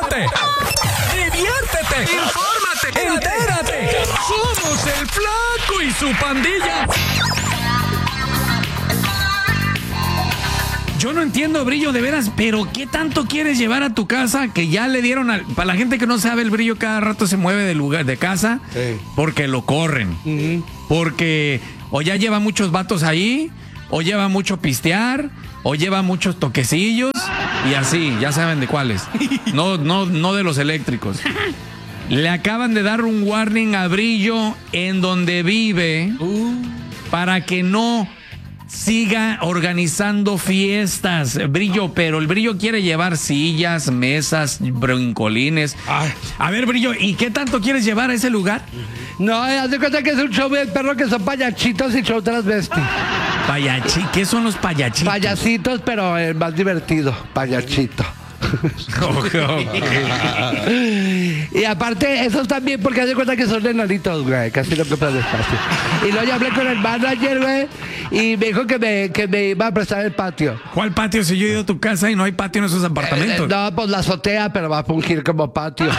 ¡Ríete! ¡Diviértete! ¡Infórmate! ¡Entérate! ¡Somos el Flaco y su pandilla! Yo no entiendo, Brillo, de veras, pero ¿qué tanto quieres llevar a tu casa que ya le dieron para la gente que no sabe, el Brillo cada rato se mueve de lugar, de casa, sí, porque lo corren. Porque o ya lleva muchos vatos ahí, o lleva mucho pistear, o lleva muchos toquecillos, y así, ya saben de cuáles. No de los eléctricos. Le acaban de dar un warning a Brillo en donde vive para que no siga organizando fiestas, Brillo, pero el Brillo quiere llevar sillas, mesas, brincolines. A ver, Brillo, ¿y qué tanto quieres llevar a ese lugar? No, haz de cuenta que es un show de perro que son payachitos y show transvesti. ¿Qué son los payachitos? Payasitos, pero el más divertido, payachito. Y aparte, esos también, porque haz de cuenta que son enanitos, güey, casi no compran espacio. Y luego ya hablé con el manager, güey, y me dijo que me iba a prestar el patio. ¿Cuál patio? Si yo he ido a tu casa y no hay patio en esos apartamentos. No, pues la azotea, pero va a fungir como patio.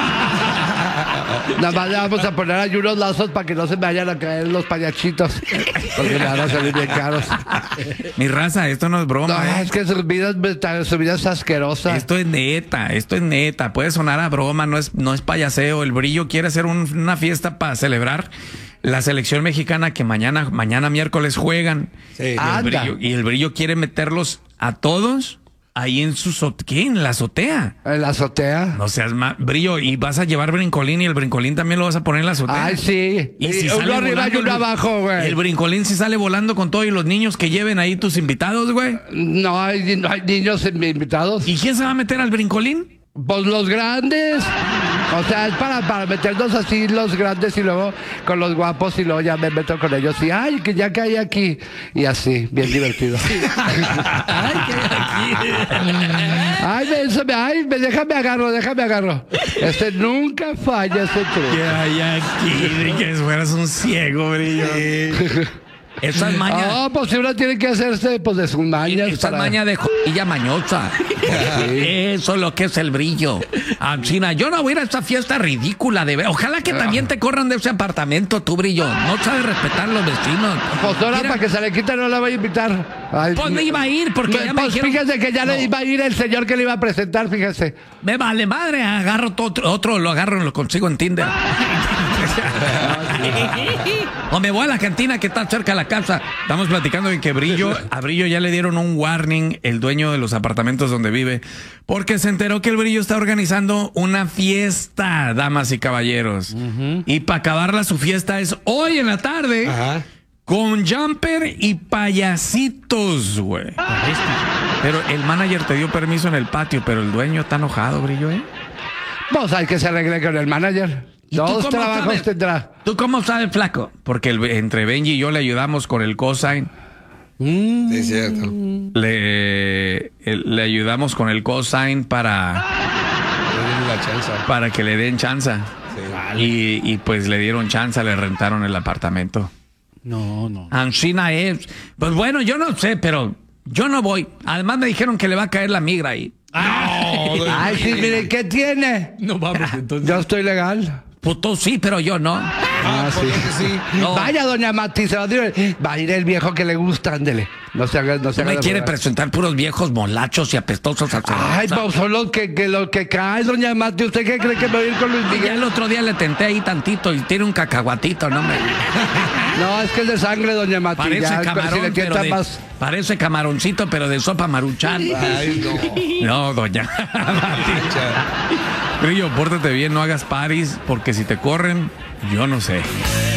Nada más le vamos a poner ahí unos lazos para que no se me vayan a caer los payachitos, porque me van a salir bien caros. Mi raza, esto no es broma. No, es que su vida es asquerosa. Esto es neta. Puede sonar a broma, no es payaseo. El Brillo quiere hacer una fiesta para celebrar la selección mexicana que mañana miércoles juegan. Sí. Y el Brillo quiere meterlos a todos ahí en en la azotea. ¿En la azotea? No seas Brillo, y vas a llevar brincolín, y el brincolín también lo vas a poner en la azotea. Ay, sí. Y si uno arriba y uno abajo, güey. El brincolín si sale volando con todo, y los niños que lleven ahí tus invitados, güey. No hay niños invitados. ¿Y quién se va a meter al brincolín? Pues los grandes. O sea, es para meternos así los grandes y luego con los guapos y luego ya me meto con ellos y ay, que ya caí aquí. Y así, bien divertido. Déjame agarro. Nunca falla ese truco. Que hay aquí, de que fueras un ciego, Brillo. Esas mañas. No, pues si uno tiene que hacerse pues de sus mañas. Esa maña de jodilla mañosa. Sí. Eso es lo que es el Brillo. Ancina, yo no voy a ir a esta fiesta ridícula de ver. Ojalá que también te corran de ese apartamento, tú, Brillo. No sabes respetar a los vecinos. Pues ahora para que se le quite no la voy a invitar. Ay, pues me iba a ir porque ya me dijeron. Fíjese que ya le iba a ir el señor que le iba a presentar, fíjese. Me vale madre, agarro otro, lo consigo en Tinder. O me voy a la cantina que está cerca de la casa. Estamos platicando de que a Brillo ya le dieron un warning, el dueño de los apartamentos donde vive, porque se enteró que el Brillo está organizando una fiesta, damas y caballeros. Y para acabarla, su fiesta es hoy en la tarde. Con jumper y payasitos, güey. Pero el manager te dio permiso en el patio, pero el dueño está enojado, Brillo, ¿eh? Pues hay que se arregle con el manager. Dos trabajos tendrá. ¿Tú cómo sabes, Flaco? Porque entre Benji y yo le ayudamos con el cosign. Sí, es cierto. Le ayudamos con el cosign para que le den chance. Sí, vale. Y pues le dieron chance, le rentaron el apartamento. No. Ancina es. Pues bueno, yo no sé, pero yo no voy. Además me dijeron que le va a caer la migra ahí. Ay, sí, mire, ¿qué tiene? No vamos, entonces. Yo estoy legal. Pues tú sí, pero yo no. Sí. No. Vaya, doña Mati, va a ir el viejo que le gusta, ándele. No se haga. No me quiere presentar puros viejos molachos y apestosos. Ay, pues son los que caen, doña Mati. ¿Usted qué cree que me voy a ir con Luis Miguel? Ya el otro día le tenté ahí tantito y tiene un cacahuatito, ¿no? No, es que es de sangre, doña Mati. Parece camarón, parece camaroncito, pero de sopa Maruchan. Ay, no, doña Mati. Brillo, pórtate bien, no hagas paris, porque si te corren, yo no sé.